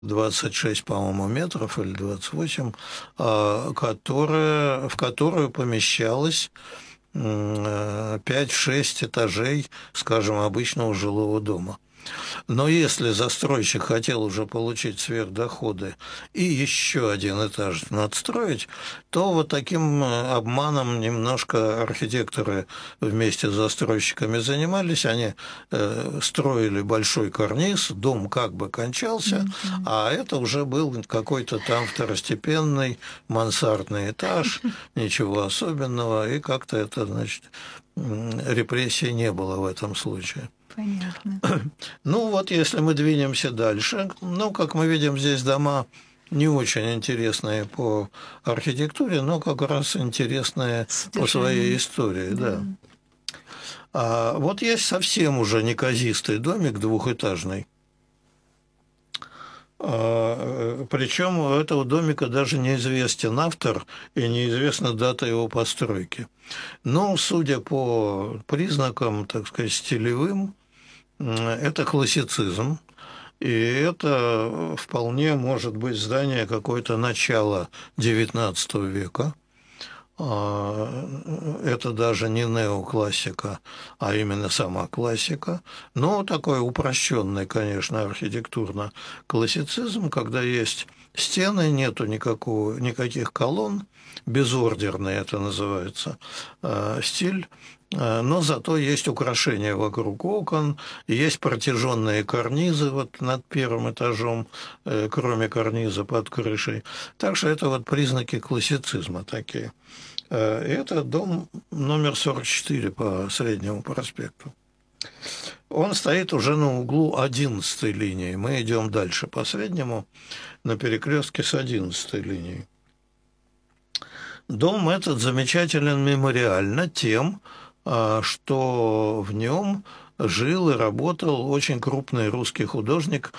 26, по-моему, метров или 28, в которую помещалось 5-6 этажей, скажем, обычного жилого дома. Но если застройщик хотел уже получить сверхдоходы и еще один этаж надстроить, то вот таким обманом немножко архитекторы вместе с застройщиками занимались. Они строили большой карниз, дом как бы кончался, а это уже был какой-то там второстепенный мансардный этаж, ничего особенного, и как-то это, значит, репрессий не было в этом случае. Понятно. Ну вот, если мы двинемся дальше, ну, как мы видим, здесь дома не очень интересные по архитектуре, но как раз интересные по своей истории, да. А вот есть совсем уже неказистый домик двухэтажный. Причем у этого домика даже неизвестен автор и неизвестна дата его постройки. Но, судя по признакам, так сказать, стилевым, это классицизм, и это вполне может быть здание какое-то начала XIX века. Это даже не неоклассика, а именно сама классика. Но такой упрощенный, конечно, архитектурно-классицизм, когда есть стены, нету никаких колонн, безордерный это называется стиль. Но зато есть украшения вокруг окон, есть протяженные карнизы вот над первым этажом, кроме карниза под крышей. Так что это вот признаки классицизма такие. Это дом номер 44 по Среднему проспекту. Он стоит уже на углу 11-й линии. Мы идем дальше по Среднему на перекрестке с 11-й линией. Дом этот замечателен мемориально тем, что в нем жил и работал очень крупный русский художник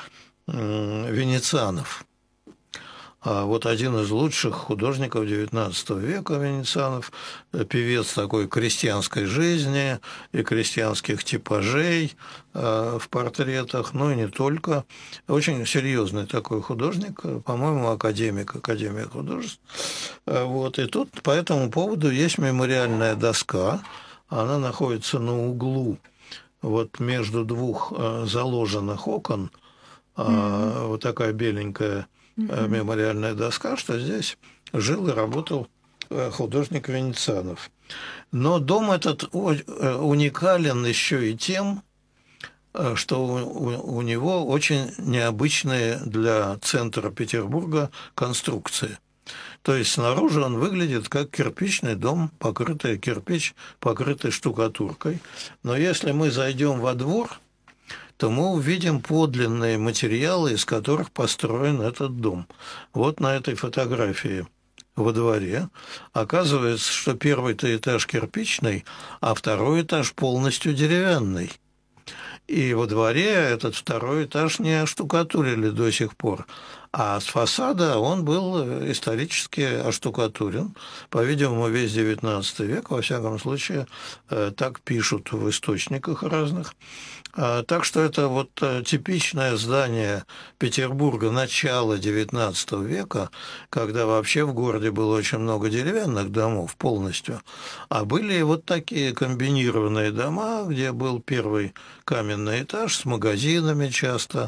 Венецианов. Вот один из лучших художников XIX века Венецианов, певец такой крестьянской жизни и крестьянских типажей в портретах, но и не только. Очень серьезный такой художник, по-моему, академик художеств. Вот. И тут по этому поводу есть мемориальная доска. Она находится на углу вот между двух заложенных окон, вот такая беленькая мемориальная доска, что здесь жил и работал художник Венецианов. Но дом этот уникален еще и тем, что у него очень необычные для центра Петербурга конструкции. То есть снаружи он выглядит как кирпичный дом, кирпич, покрытый штукатуркой. Но если мы зайдем во двор, то мы увидим подлинные материалы, из которых построен этот дом. Вот на этой фотографии во дворе оказывается, что первый-то этаж кирпичный, а второй этаж полностью деревянный. И во дворе этот второй этаж не оштукатурили до сих пор, а с фасада он был исторически оштукатурен. По-видимому, весь XIX век, во всяком случае, так пишут в источниках разных. Так что это вот типичное здание Петербурга начала XIX века, когда вообще в городе было очень много деревянных домов полностью, а были и вот такие комбинированные дома, где был первый каменный этаж с магазинами часто,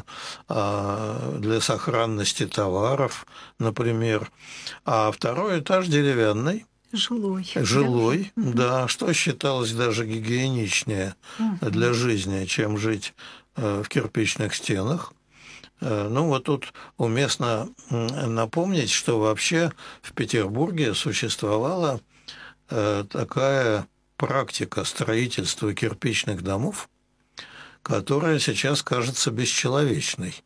для сохранности товаров, например, а второй этаж деревянный. Жилой, да, что считалось даже гигиеничнее для жизни, чем жить в кирпичных стенах. Ну, вот тут уместно напомнить, что вообще в Петербурге существовала такая практика строительства кирпичных домов, которая сейчас кажется бесчеловечной.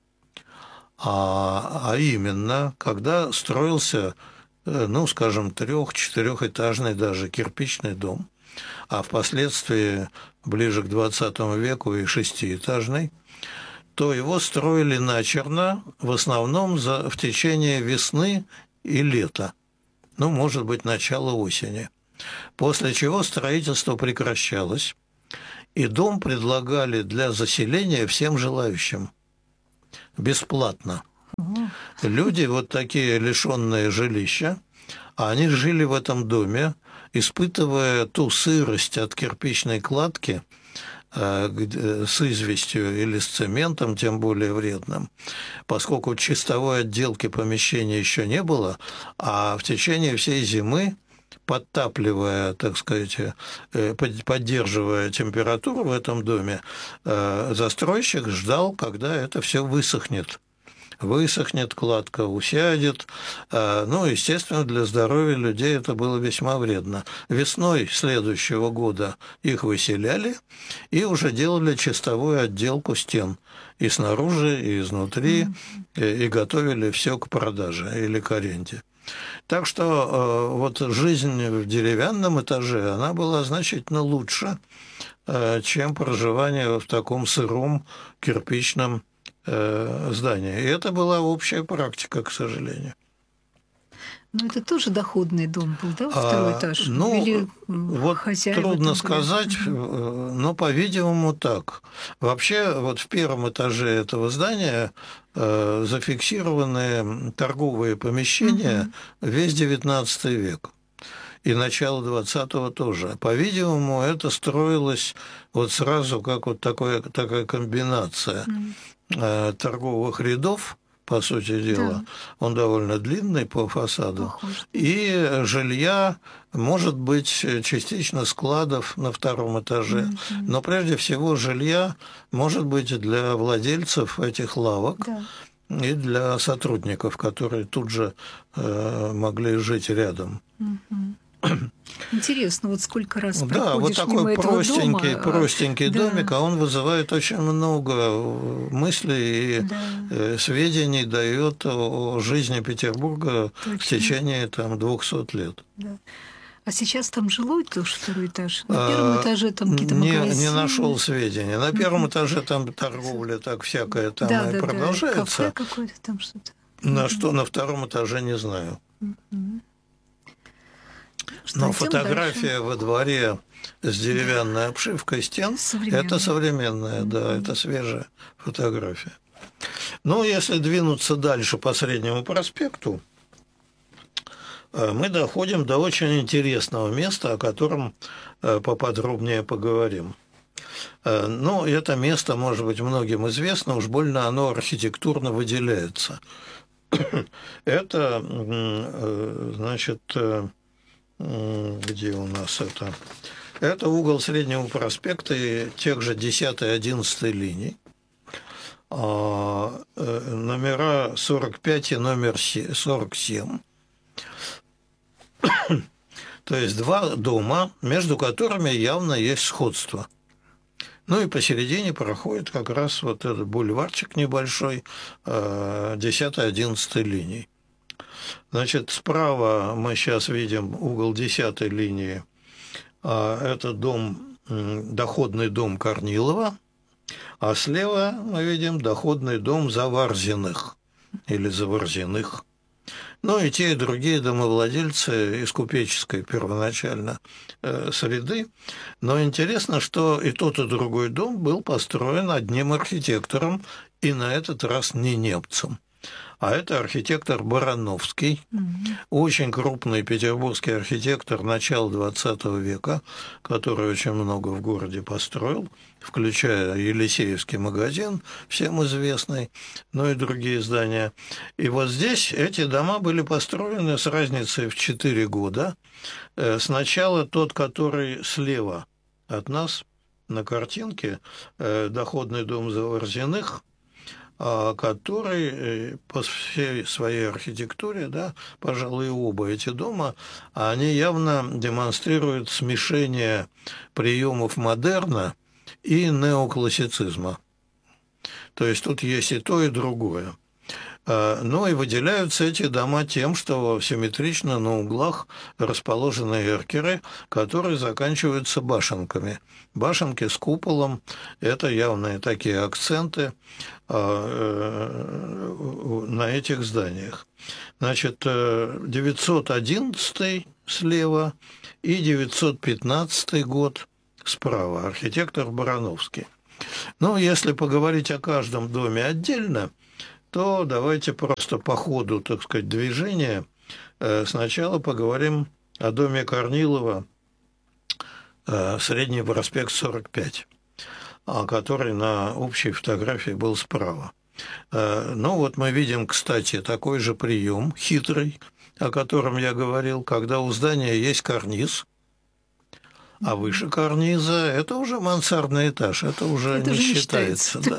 А именно, когда строился, ну, скажем, 3-4-этажный даже кирпичный дом, а впоследствии ближе к XX веку и 6-этажный, то его строили начерно, в основном в течение весны и лета, ну, может быть, начало осени, после чего строительство прекращалось, и дом предлагали для заселения всем желающим бесплатно. люди вот такие лишенные жилища, а они жили в этом доме, испытывая ту сырость от кирпичной кладки, с известью или с цементом, тем более вредным, поскольку чистовой отделки помещения еще не было, а в течение всей зимы, подтапливая, так сказать, поддерживая температуру в этом доме, застройщик ждал, когда это все высохнет. Высохнет, кладка усядет. Ну, естественно, для здоровья людей это было весьма вредно. Весной следующего года их выселяли и уже делали чистовую отделку стен и снаружи, и изнутри, и готовили все к продаже или к аренде. Так что вот жизнь в деревянном этаже, она была значительно лучше, чем проживание в таком сыром кирпичном здания. И это была общая практика, к сожалению. Ну, это тоже доходный дом был, да, второй этаж? Ну, или вот трудно сказать, но, по-видимому, так. Вообще, вот в первом этаже этого здания зафиксированы торговые помещения весь XIX век. И начало 20-го тоже. По-видимому, это строилось вот сразу как вот такая комбинация торговых рядов, по сути дела. Да. Он довольно длинный по фасаду. Похож. И жилья, может быть, частично складов на втором этаже. Но прежде всего жилья, может быть, для владельцев этих лавок. Да. И для сотрудников, которые тут же могли жить рядом. Интересно, вот сколько раз проходишь да, вот такой мимо простенький домик, а он вызывает очень много мыслей и сведений дает о жизни Петербурга в течение там 200 лет. Да. А сейчас там жилой тоже второй этаж? На первом этаже там какие-то магазины? Не нашел сведения. На первом этаже там торговля так всякая там и продолжается. Кафе какое-то там что-то. На что на втором этаже не знаю. Но фотография во дворе с деревянной обшивкой стен – это современная, да, это свежая фотография. Ну, если двинуться дальше по Среднему проспекту, мы доходим до очень интересного места, о котором поподробнее поговорим. Ну, это место, может быть, многим известно, уж больно оно архитектурно выделяется. Это, значит, где у нас это? Это угол Среднего проспекта и тех же 10-11 линий. Номера 45 и номер 47. То есть два дома, между которыми явно есть сходство. Ну и посередине проходит как раз вот этот бульварчик небольшой 10-11 линий. Значит, справа мы сейчас видим угол 10-й линии. Это дом, доходный дом Корнилова, а слева мы видим доходный дом Заварзиных или Заварзиных. Ну и те, и другие домовладельцы из купеческой первоначально среды. Но интересно, что и тот, и другой дом был построен одним архитектором, и на этот раз не немцем. А это архитектор Барановский, очень крупный петербургский архитектор начала XX века, который очень много в городе построил, включая Елисеевский магазин, всем известный, но и другие здания. И вот здесь эти дома были построены с разницей в 4 года. Сначала тот, который слева от нас на картинке, доходный дом Заварзиных, который по всей своей архитектуре, да, пожалуй, оба эти дома, они явно демонстрируют смешение приемов модерна и неоклассицизма. То есть тут есть и то, и другое. Ну и выделяются эти дома тем, что симметрично на углах расположены эркеры, которые заканчиваются башенками. Башенки с куполом – это явные такие акценты на этих зданиях. Значит, 911 слева и 915 год справа, архитектор Барановский. Ну, если поговорить о каждом доме отдельно, то давайте просто по ходу, так сказать, движения сначала поговорим о доме Корнилова, Средний проспект 45, который на общей фотографии был справа. Ну вот мы видим, кстати, такой же прием хитрый, о котором я говорил, когда у здания есть карниз, а выше карниза это уже мансардный этаж, это уже не считается. Да.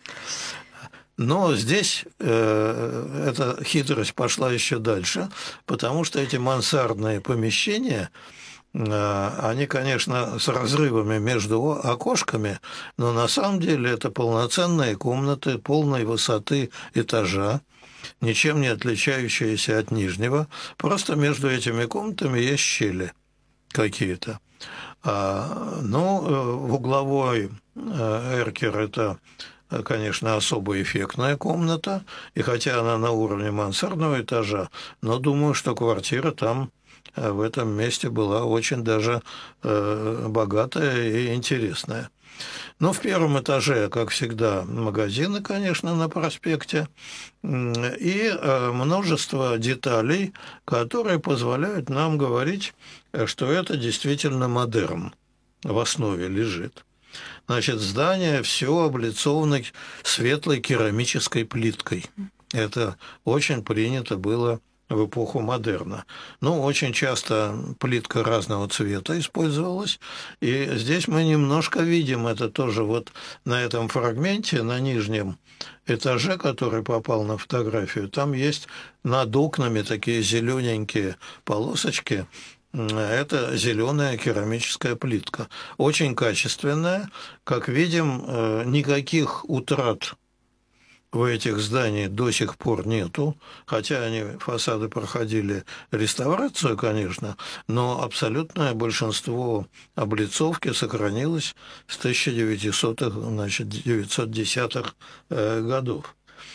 Но здесь эта хитрость пошла еще дальше, потому что эти мансардные помещения, они, конечно, с разрывами между окошками, но на самом деле это полноценные комнаты полной высоты этажа, ничем не отличающиеся от нижнего, просто между этими комнатами есть щели какие-то. В угловой эркер это, конечно, особо эффектная комната, и хотя она на уровне мансардного этажа, но думаю, что квартира там в этом месте была очень даже богатая и интересная. Ну, в первом этаже, как всегда, магазины, конечно, на проспекте, и множество деталей, которые позволяют нам говорить, что это действительно модерн в основе лежит. Значит, здание все облицовано светлой керамической плиткой. Это очень принято было в эпоху модерна. Ну, очень часто плитка разного цвета использовалась, и здесь мы немножко видим это тоже вот на этом фрагменте, на нижнем этаже, который попал на фотографию, там есть над окнами такие зелененькие полосочки. Это зеленая керамическая плитка. Очень качественная. Как видим, никаких утрат в этих зданиях до сих пор нету, хотя фасады проходили реставрацию, конечно, но абсолютное большинство облицовки сохранилось с 1900-х, 910-х годов.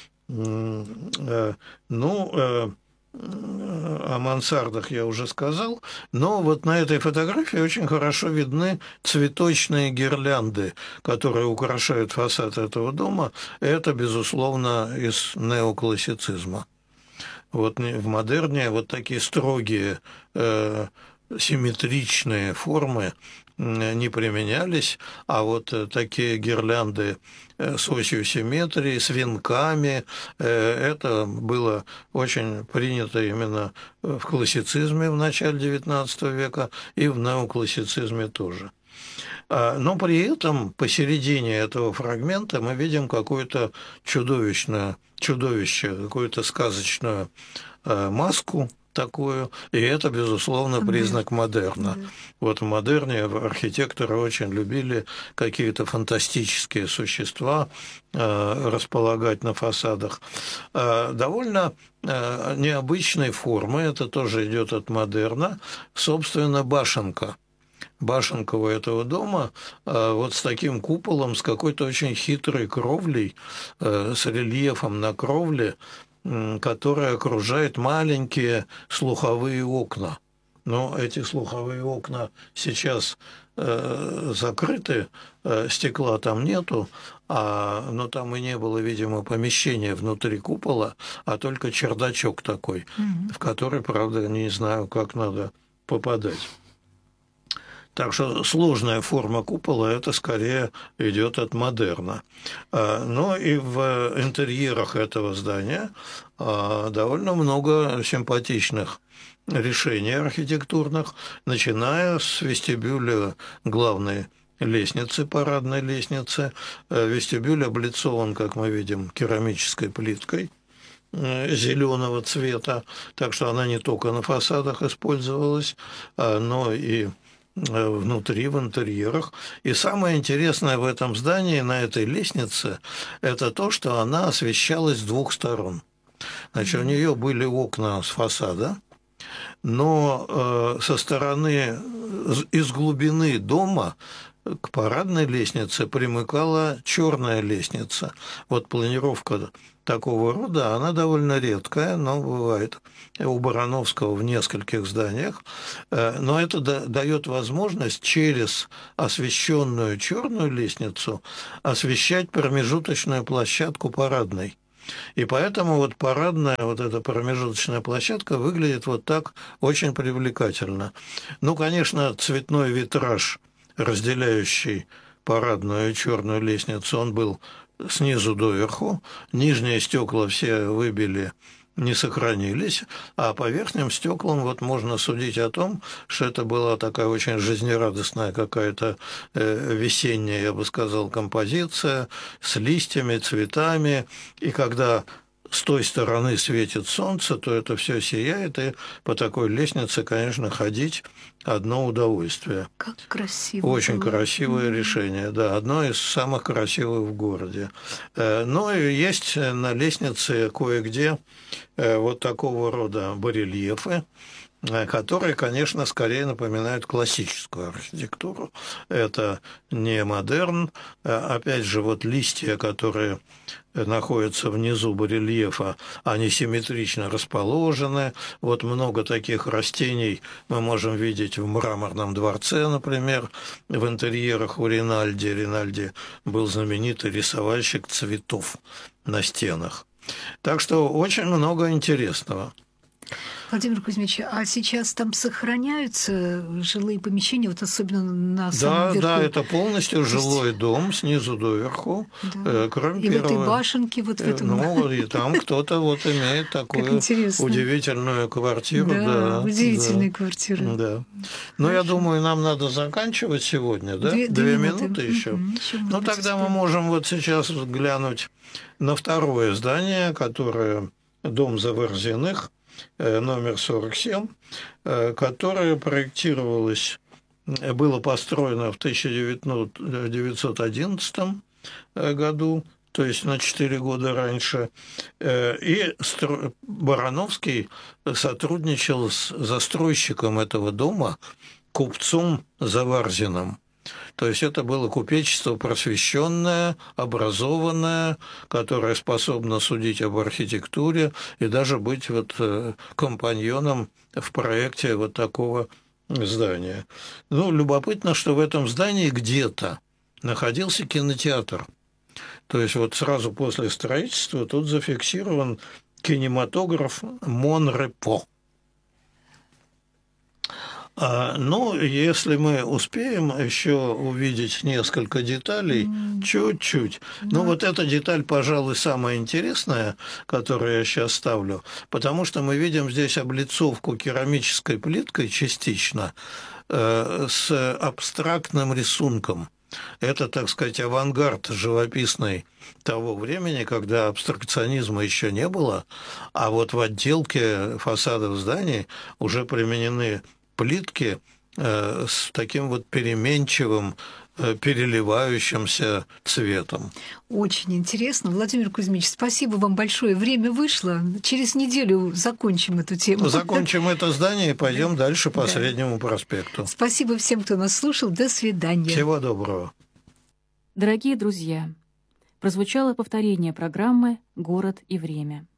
О мансардах я уже сказал, но вот на этой фотографии очень хорошо видны цветочные гирлянды, которые украшают фасад этого дома. Это, безусловно, из неоклассицизма. Вот в модерне вот такие строгие симметричные формы не применялись, а вот такие гирлянды с осью симметрии, с венками, это было очень принято именно в классицизме в начале XIX века и в неоклассицизме тоже. Но при этом посередине этого фрагмента мы видим какое-то чудовище, какую-то сказочную маску такую, и это, безусловно, признак модерна. Вот в модерне архитекторы очень любили какие-то фантастические существа располагать на фасадах. Довольно необычной формы, это тоже идет от модерна, собственно, башенка. Башенка у этого дома вот с таким куполом, с какой-то очень хитрой кровлей, с рельефом на кровле, которая окружает маленькие слуховые окна. Но эти слуховые окна сейчас закрыты, стекла там нету, но там и не было, видимо, помещения внутри купола, а только чердачок такой, в который, правда, не знаю, как надо попадать. Так что сложная форма купола – это скорее идет от модерна. Но и в интерьерах этого здания довольно много симпатичных решений архитектурных, начиная с вестибюля главной лестницы, парадной лестницы. Вестибюль облицован, как мы видим, керамической плиткой зеленого цвета, так что она не только на фасадах использовалась, но и внутри, в интерьерах. И самое интересное в этом здании, на этой лестнице, это то, что она освещалась с двух сторон. Значит, у нее были окна с фасада, но со стороны, из глубины дома к парадной лестнице примыкала черная лестница. Вот планировка такого рода, она довольно редкая, но бывает у Барановского в нескольких зданиях. Но это дает возможность через освещенную черную лестницу освещать промежуточную площадку парадной. И поэтому вот парадная, вот эта промежуточная площадка выглядит вот так очень привлекательно. Ну, конечно, цветной витраж, разделяющий парадную и черную лестницу, он был снизу доверху. Нижние стекла все выбили, не сохранились, а по верхним стеклам вот можно судить о том, что это была такая очень жизнерадостная какая-то весенняя, я бы сказал, композиция с листьями, цветами, и когда с той стороны светит солнце, то это все сияет, и по такой лестнице, конечно, ходить одно удовольствие. Как красиво. Очень было. красивое решение, да, одно из самых красивых в городе. Но есть на лестнице кое-где вот такого рода барельефы, которые, конечно, скорее напоминают классическую архитектуру. Это не модерн. Опять же, вот листья, которые находятся внизу барельефа, они симметрично расположены. Вот много таких растений мы можем видеть в Мраморном дворце, например, в интерьерах у Ринальди. Ринальди был знаменитый рисовальщик цветов на стенах. Так что очень много интересного. Владимир Кузьмич, а сейчас там сохраняются жилые помещения, вот особенно на самом верху? Да, это полностью жилой дом снизу доверху, да. кроме и первого. в этой башенке вот в этом. Ну, и там кто-то вот имеет такую удивительную квартиру. Да, удивительная квартира. Да. Ну, я думаю, нам надо заканчивать сегодня, да? 2 минуты еще. Ну, тогда мы можем вот сейчас глянуть на второе здание, которое дом Заварзиных, номер 47, которое проектировалось, было построено в 1911 году, то есть на 4 года раньше, и Барановский сотрудничал с застройщиком этого дома, купцом Заварзиным. То есть это было купечество просвещенное, образованное, которое способно судить об архитектуре и даже быть вот компаньоном в проекте вот такого здания. Ну, любопытно, что в этом здании где-то находился кинотеатр. То есть вот сразу после строительства тут зафиксирован кинематограф Монрепо. Ну, если мы успеем еще увидеть несколько деталей, чуть-чуть. Ну, вот эта деталь, пожалуй, самая интересная, которую я сейчас ставлю, потому что мы видим здесь облицовку керамической плиткой частично с абстрактным рисунком. Это, так сказать, авангард живописный того времени, когда абстракционизма еще не было, а вот в отделке фасадов зданий уже применены плитки с таким вот переменчивым, переливающимся цветом. Очень интересно. Владимир Кузьмич, спасибо вам большое. Время вышло. Через неделю закончим эту тему. Закончим это здание и пойдем дальше по Среднему проспекту. Спасибо всем, кто нас слушал. До свидания. Всего доброго. Дорогие друзья, прозвучало повторение программы «Город и время».